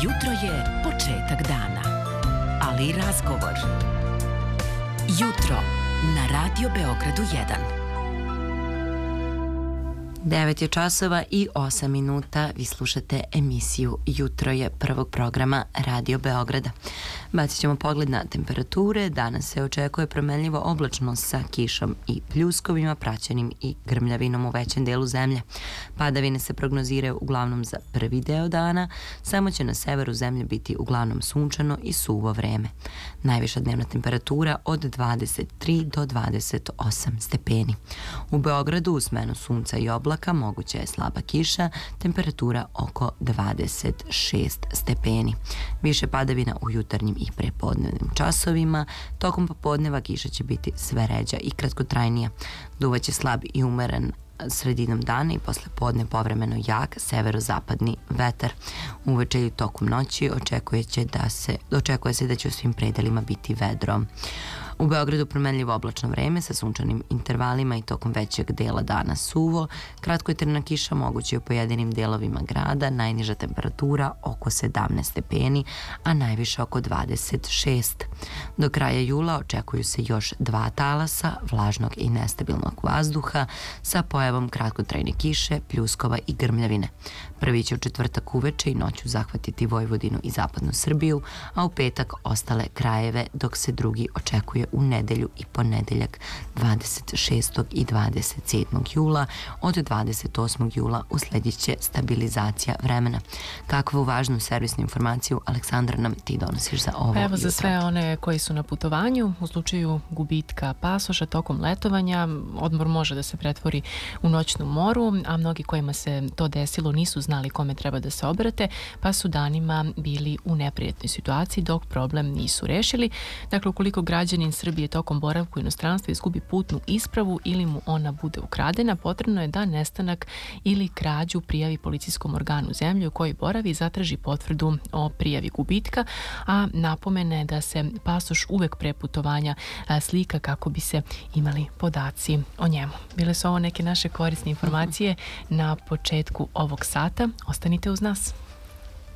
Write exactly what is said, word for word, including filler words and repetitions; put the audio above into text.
Jutro je početak dana, ali i razgovor. Jutro na Radio Beogradu jedan. devet je časova i osam minuta. Vi slušate emisiju Jutro je prvog programa Radio Beograda. Bacit ćemo pogled na temperature. Danas se očekuje promenljivo oblačno sa kišom i pljuskovima, praćenim i grmljavinom u većem delu zemlje. Padavine se prognoziraju uglavnom za prvi deo dana, samo će na severu zemlje biti uglavnom sunčano i suvo vreme. Najviša dnevna temperatura od dvadeset tri do dvadeset osam stepeni. U Beogradu u smenu sunca i oblaka moguća je slaba kiša, temperatura oko dvadeset šest stepeni. Više padavina u jutarnjim i prepodnevnim časovima. Tokom popodneva kiša će biti sve ređa i kratkotrajnija. Duvaće slab i umeren sredinom dana i posle podne povremeno jak severozapadni vetar. Uveče i tokom noći očekuje, će da se, očekuje se da će u svim predelima biti vedro. U Beogradu promenljivo oblačno vreme sa sunčanim intervalima i tokom većeg dela dana suvo. Kratkotrajna kiša moguće u pojedinim delovima grada, najniža temperatura oko sedamnaest stepeni, a najviša oko dvadeset šest. Do kraja jula očekuju se još dva talasa vlažnog i nestabilnog vazduha sa pojavom kratkotrajne kiše, pljuskova i grmljavine. Prvi će u četvrtak uveče i noću zahvatiti Vojvodinu i zapadnu Srbiju, a u petak ostale krajeve, dok se drugi očekuje u nedelju i ponedeljak dvadeset šestog i dvadeset sedmog jula. Od dvadeset osmog jula usledit će stabilizacija vremena. Kakvu važnu servisnu informaciju, Aleksandra, nam ti donosiš za ovo pa evo, jutro? Za sve one koji su na putovanju, u slučaju gubitka pasoša tokom letovanja, odmor može da se pretvori u noćnu moru, a mnogi kojima se to desilo nisu znali kome treba da se obrate, pa su danima bili u neprijatnoj situaciji dok problem nisu rešili. Dakle, ukoliko građanin Srbije tokom boravka u inostranstvu izgubi putnu ispravu ili mu ona bude ukradena, potrebno je da nestanak ili krađu prijavi policijskom organu zemlje u kojoj boravi i zatraži potvrdu o prijavi gubitka, a napomene je da se pasoš uvek pre putovanja slika kako bi se imali podaci o njemu. Bile su ovo neke naše korisne informacije na početku ovog sata. Ostanite uz nas.